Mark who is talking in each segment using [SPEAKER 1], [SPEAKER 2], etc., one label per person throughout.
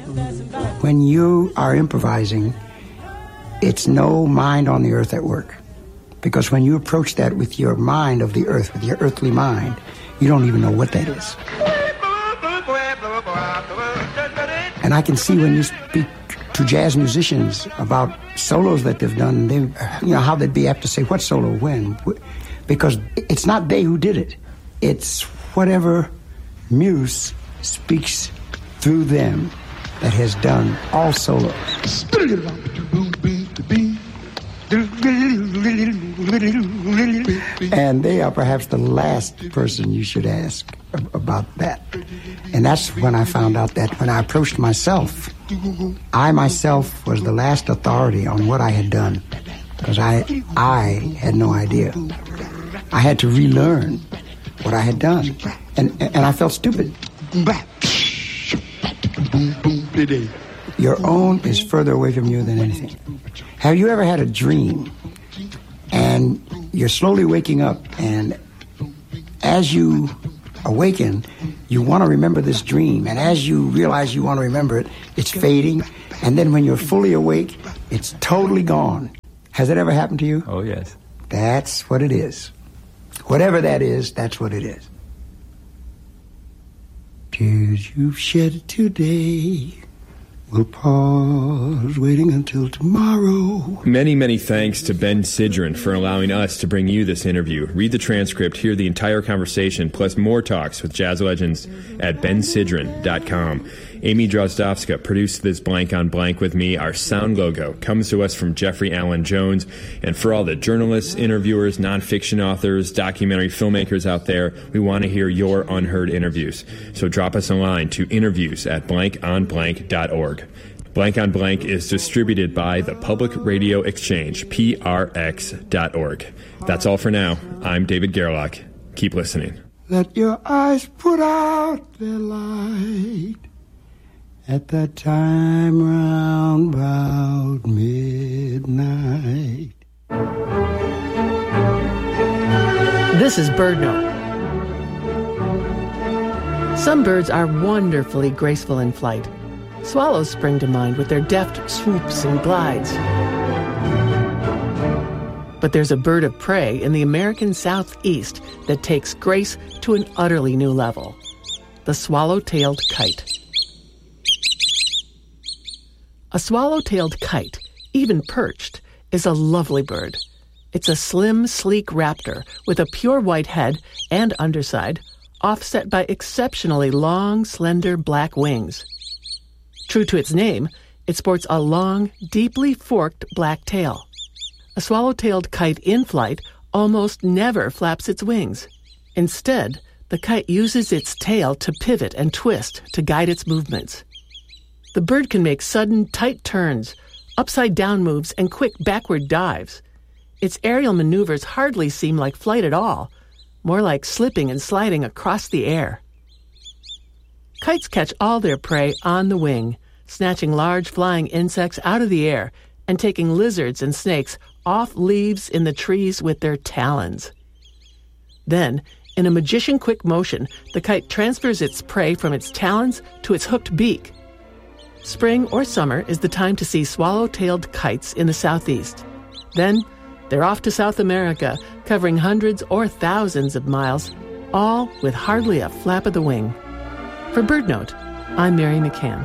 [SPEAKER 1] When you are improvising, it's no mind on the earth at work. Because when you approach that with your mind of the earth, with your earthly mind, you don't even know what that is. And I can see when you speak to jazz musicians about solos that they've done, how they'd be apt to say, what solo, when? Because it's not they who did it. It's whatever muse speaks through them that has done all solos. And they are perhaps the last person you should ask about that. And that's when I found out that when I approached myself, I myself was the last authority on what I had done, because I had no idea. I had to relearn what I had done, and I felt stupid. Your own is further away from you than anything. Have you ever had a dream, and you're slowly waking up, and as you awaken, you want to remember this dream, and as you realize you want to remember it, it's fading, and then when you're fully awake, it's totally gone. Has that ever happened to you?
[SPEAKER 2] Oh, yes.
[SPEAKER 1] That's what it is. Whatever that is, that's what it is. Tears you've shed today will pause, waiting until tomorrow.
[SPEAKER 3] Many, many thanks to Ben Sidran for allowing us to bring you this interview. Read the transcript, hear the entire conversation, plus more talks with jazz legends at bensidran.com. Amy Drozdowska produced this Blank on Blank with me. Our sound logo comes to us from Jeffrey Allen Jones. And for all the journalists, interviewers, nonfiction authors, documentary filmmakers out there, we want to hear your unheard interviews. So drop us a line to interviews@blankonblank.org. Blank on Blank is distributed by the Public Radio Exchange, prx.org. That's all for now. I'm David Gerlach. Keep listening.
[SPEAKER 1] Let your eyes put out their light at that time round about midnight.
[SPEAKER 4] This is Bird Note. Some birds are wonderfully graceful in flight. Swallows spring to mind with their deft swoops and glides. But there's a bird of prey in the American Southeast that takes grace to an utterly new level: the swallow-tailed kite. A swallow-tailed kite, even perched, is a lovely bird. It's a slim, sleek raptor with a pure white head and underside, offset by exceptionally long, slender black wings. True to its name, it sports a long, deeply forked black tail. A swallow-tailed kite in flight almost never flaps its wings. Instead, the kite uses its tail to pivot and twist to guide its movements. The bird can make sudden, tight turns, upside-down moves, and quick backward dives. Its aerial maneuvers hardly seem like flight at all, more like slipping and sliding across the air. Kites catch all their prey on the wing, snatching large flying insects out of the air and taking lizards and snakes off leaves in the trees with their talons. Then, in a magician-quick motion, the kite transfers its prey from its talons to its hooked beak. Spring or summer is the time to see swallow-tailed kites in the Southeast. Then, they're off to South America, covering hundreds or thousands of miles, all with hardly a flap of the wing. For Bird Note, I'm Mary McCann.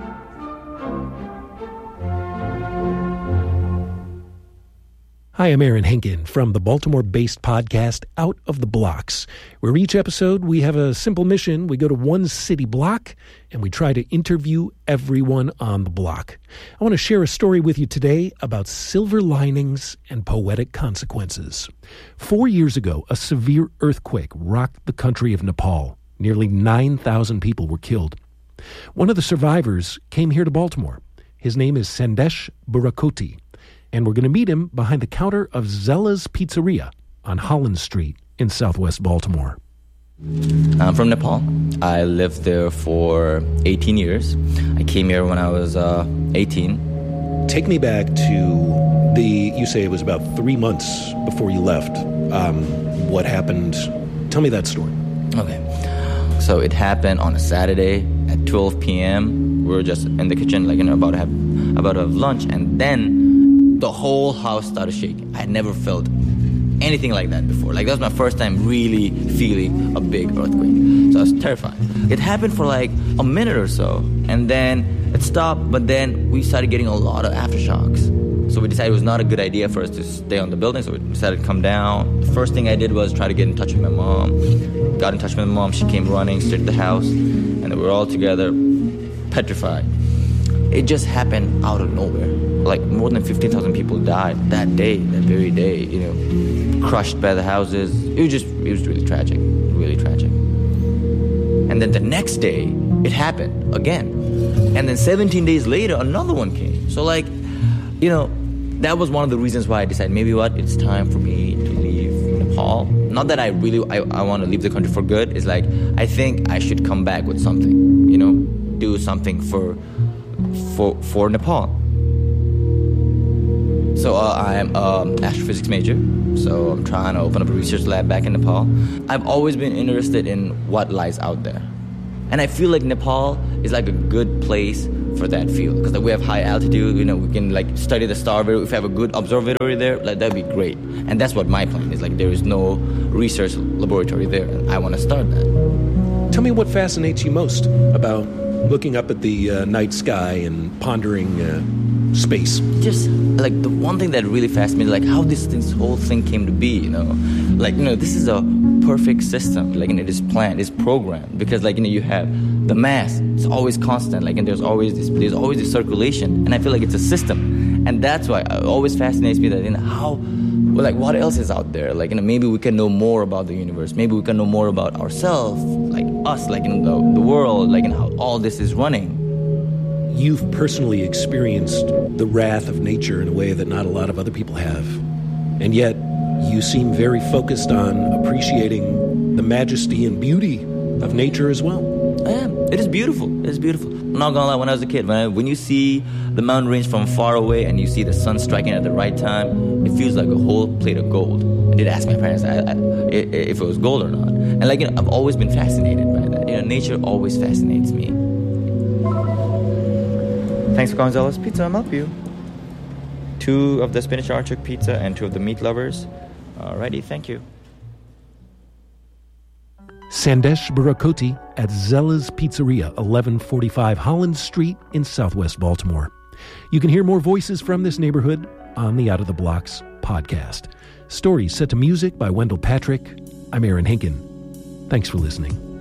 [SPEAKER 5] Hi, I'm Aaron Henkin from the Baltimore-based podcast Out of the Blocks, where each episode we have a simple mission. We go to one city block and we try to interview everyone on the block. I want to share a story with you today about silver linings and poetic consequences. 4 years ago, a severe earthquake rocked the country of Nepal. Nearly 9,000 people were killed. One of the survivors came here to Baltimore. His name is Sandesh Burakoti. And we're going to meet him behind the counter of Zella's Pizzeria on Holland Street in southwest Baltimore.
[SPEAKER 6] I'm from Nepal. I lived there for 18 years. I came here when I was 18.
[SPEAKER 5] Take me back to you say it was about 3 months before you left. What happened? Tell me that story.
[SPEAKER 6] Okay. So it happened on a Saturday at 12 p.m. We were just in the kitchen, about to have lunch, and then the whole house started shaking. I had never felt anything like that before. That was my first time really feeling a big earthquake. So I was terrified. It happened for a minute or so, and then it stopped, but then we started getting a lot of aftershocks. So we decided it was not a good idea for us to stay on the building, so we decided to come down. The first thing I did was try to get in touch with my mom. Got in touch with my mom. She came running straight to the house, and we were all together, petrified. It just happened out of nowhere. More than 15,000 people died that very day, crushed by the houses. It was really tragic, really tragic. And then the next day, it happened again. And then 17 days later, another one came. So that was one of the reasons why I decided, it's time for me to leave Nepal. Not that I want to leave the country for good. It's I think I should come back with something, do something for Nepal. So I'm an astrophysics major, so I'm trying to open up a research lab back in Nepal. I've always been interested in what lies out there. And I feel like Nepal is a good place for that field, because we have high altitude, we can study the star. If we have a good observatory there, that'd be great. And that's what my plan is. There is no research laboratory there, and I want to start that.
[SPEAKER 5] Tell me what fascinates you most about looking up at the night sky and pondering space.
[SPEAKER 6] Just the one thing that really fascinates me is how this whole thing came to be. This is a perfect system. It is planned, it's programmed, because you have the mass, it's always constant, and there's always this circulation, and I feel like it's a system. And that's why it always fascinates me that how, what else is out there? Maybe we can know more about the universe, maybe we can know more about ourselves, us, the world, how all this is running.
[SPEAKER 5] You've personally experienced the wrath of nature in a way that not a lot of other people have. And yet, you seem very focused on appreciating the majesty and beauty of nature as well.
[SPEAKER 6] I am. It is beautiful. It is beautiful. I'm not gonna lie, when I was a kid, when you see the mountain range from far away and you see the sun striking at the right time, it feels like a whole plate of gold. I did ask my parents if it was gold or not. And I've always been fascinated by that. Nature always fascinates me. Thanks for Gonzalo's Pizza. I'm up you. 2 of the spinach artichoke pizza and 2 of the meat lovers. Alrighty, thank you.
[SPEAKER 5] Sandesh Barakoti at Zella's Pizzeria, 1145 Holland Street in Southwest Baltimore. You can hear more voices from this neighborhood on the Out of the Blocks podcast. Stories set to music by Wendell Patrick. I'm Aaron Henkin. Thanks for listening.